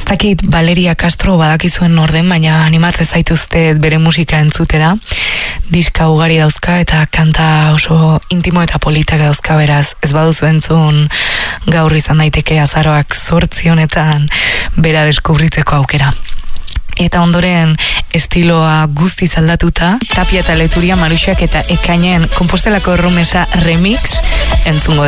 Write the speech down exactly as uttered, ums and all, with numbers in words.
dakit Valeria Castro badakizuen orden, baina animatzen zaituzte bere musika entzutera. Diska ugari dauzka eta kanta oso intimo eta politak dauzka, beraz ez baduzu entzun gaur izan daiteke azaroak zortzi honetan bera deskubritzeko aukera. Eta ondoren estiloa guztiz aldatuta, Tapia eta Leturia, Maruxak eta Ekainen Kompostelako Erromesa remix entzungo